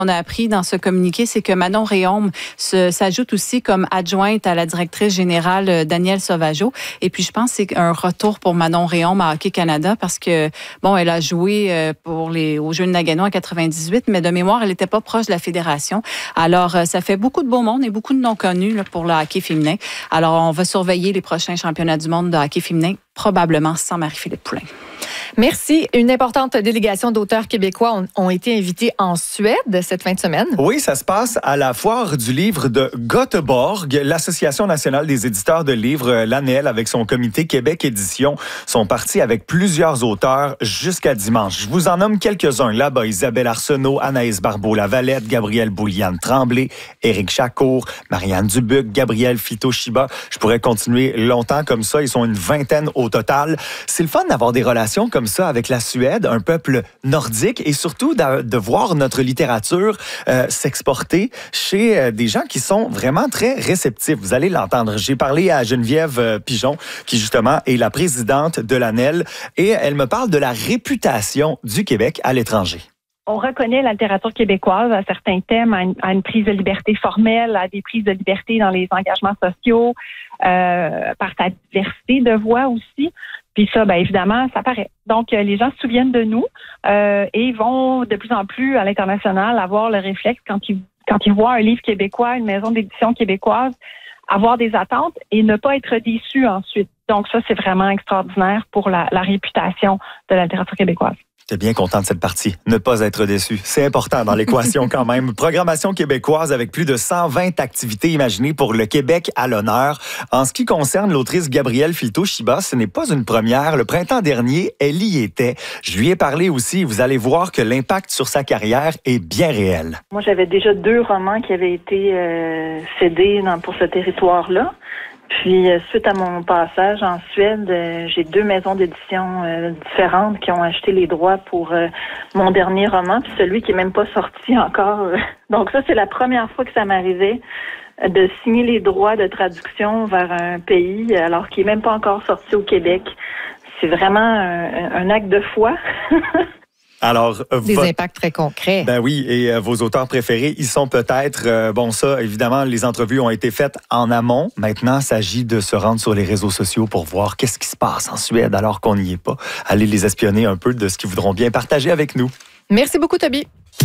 On a appris dans ce communiqué, c'est que Manon Réaume s'ajoute aussi comme adjointe à la directrice générale Danielle Sauvageau. Et puis, je pense que c'est un retour pour Manon Réaume à Hockey Canada parce que, bon, elle a joué aux Jeux de Nagano en 98, mais de mémoire, elle n'était pas proche de la fédération. Alors, ça fait beaucoup de beau monde et beaucoup de noms connus là, pour le hockey féminin. Alors, on va surveiller les prochains championnats du monde de hockey féminin, probablement sans Marie-Philippe Poulin. Merci. Une importante délégation d'auteurs québécois ont été invités en Suède cette fin de semaine. Oui, ça se passe à la foire du livre de Göteborg. L'Association nationale des éditeurs de livres, l'ANEL, avec son comité Québec Édition, sont partis avec plusieurs auteurs jusqu'à dimanche. Je vous en nomme quelques-uns. Là-bas, Isabelle Arsenault, Anaïs Barbeau-Lavalette, Gabrielle Bouliane-Tremblay, Éric Chacour, Marianne Dubuc, Gabrielle Fito-Chiba. Je pourrais continuer longtemps comme ça. Ils sont une vingtaine au total. C'est le fun d'avoir des relations comme ça avec la Suède, un peuple nordique, et surtout de voir notre littérature s'exporter chez des gens qui sont vraiment très réceptifs. Vous allez l'entendre. J'ai parlé à Geneviève Pigeon, qui justement est la présidente de l'ANEL, et elle me parle de la réputation du Québec à l'étranger. On reconnaît la littérature québécoise à certains thèmes, à une prise de liberté formelle, à des prises de liberté dans les engagements sociaux, par sa diversité de voix aussi. Puis ça, bien évidemment, ça paraît. Donc, les gens se souviennent de nous et vont de plus en plus à l'international avoir le réflexe quand ils voient un livre québécois, une maison d'édition québécoise, avoir des attentes et ne pas être déçus ensuite. Donc ça, c'est vraiment extraordinaire pour la réputation de la littérature québécoise. J'étais bien content de cette partie. Ne pas être déçu. C'est important dans l'équation quand même. Programmation québécoise avec plus de 120 activités imaginées pour le Québec à l'honneur. En ce qui concerne l'autrice Gabrielle Fito-Chiba, ce n'est pas une première. Le printemps dernier, elle y était. Je lui ai parlé aussi. Vous allez voir que l'impact sur sa carrière est bien réel. Moi, j'avais déjà 2 romans qui avaient été cédés pour ce territoire-là. Puis, suite à mon passage en Suède, j'ai 2 maisons d'édition différentes qui ont acheté les droits pour mon dernier roman, puis celui qui est même pas sorti encore. Donc ça, c'est la première fois que ça m'arrivait de signer les droits de traduction vers un pays alors qu'il est même pas encore sorti au Québec. C'est vraiment un acte de foi. Alors, des impacts très concrets. Ben oui, et vos auteurs préférés, ils sont peut-être, bon ça, évidemment, les entrevues ont été faites en amont. Maintenant, il s'agit de se rendre sur les réseaux sociaux pour voir qu'est-ce qui se passe en Suède alors qu'on n'y est pas. Allez les espionner un peu de ce qu'ils voudront bien partager avec nous. Merci beaucoup, Toby.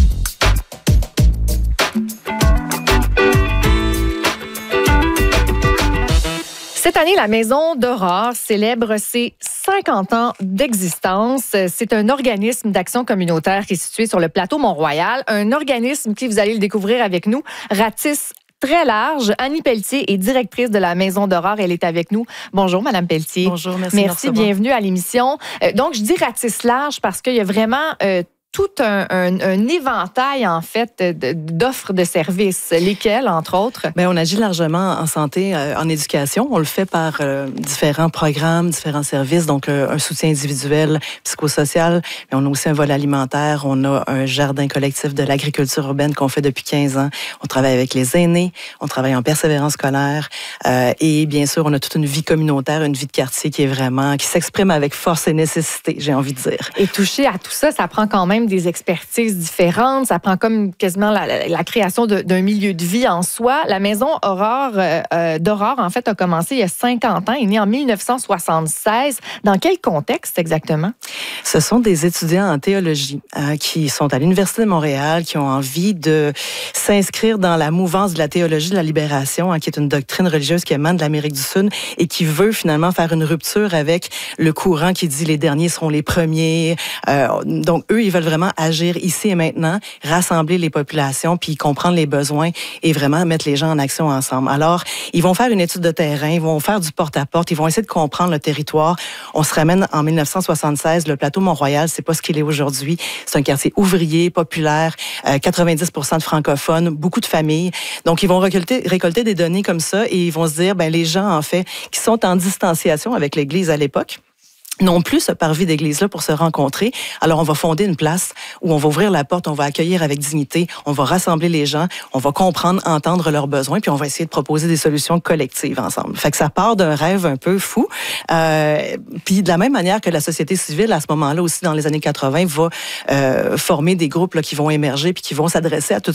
Cette année, la Maison d'Aurore célèbre ses 50 ans d'existence. C'est un organisme d'action communautaire qui est situé sur le plateau Mont-Royal. Un organisme qui, vous allez le découvrir avec nous, ratisse très large. Annie Pelletier est directrice de la Maison d'Aurore. Elle est avec nous. Bonjour, Madame Pelletier. Bonjour, merci. Merci, bienvenue à l'émission. Donc, je dis ratisse large parce qu'il y a vraiment tout un éventail, en fait, d'offres de services. Lesquels, entre autres? Bien, on agit largement en santé, en éducation. On le fait par différents programmes, différents services, donc un soutien individuel, psychosocial. Mais on a aussi un volet alimentaire. On a un jardin collectif de l'agriculture urbaine qu'on fait depuis 15 ans. On travaille avec les aînés. On travaille en persévérance scolaire. Et bien sûr, on a toute une vie communautaire, une vie de quartier qui s'exprime avec force et nécessité, j'ai envie de dire. Et toucher à tout ça, ça prend quand même des expertises différentes. Ça prend comme quasiment la création d'un milieu de vie en soi. La Maison d'Aurore, en fait, a commencé il y a 50 ans. Elle est née en 1976. Dans quel contexte exactement? Ce sont des étudiants en théologie qui sont à l'Université de Montréal, qui ont envie de s'inscrire dans la mouvance de la théologie de la libération, qui est une doctrine religieuse qui émane de l'Amérique du Sud et qui veut finalement faire une rupture avec le courant qui dit les derniers seront les premiers. Donc, eux, ils veulent vraiment agir ici et maintenant, rassembler les populations, puis comprendre les besoins et vraiment mettre les gens en action ensemble. Alors, ils vont faire une étude de terrain, ils vont faire du porte-à-porte, ils vont essayer de comprendre le territoire. On se ramène en 1976, le plateau Mont-Royal, c'est pas ce qu'il est aujourd'hui. C'est un quartier ouvrier, populaire, 90% de francophones, beaucoup de familles. Donc, ils vont récolter des données comme ça et ils vont se dire, ben les gens, en fait, qui sont en distanciation avec l'Église à l'époque, n'ont plus ce parvis d'église-là pour se rencontrer. Alors, on va fonder une place où on va ouvrir la porte, on va accueillir avec dignité, on va rassembler les gens, on va comprendre, entendre leurs besoins, puis on va essayer de proposer des solutions collectives ensemble. Fait que ça part d'un rêve un peu fou. Puis de la même manière que la société civile, à ce moment-là aussi, dans les années 80, va former des groupes là, qui vont émerger puis qui vont s'adresser à toutes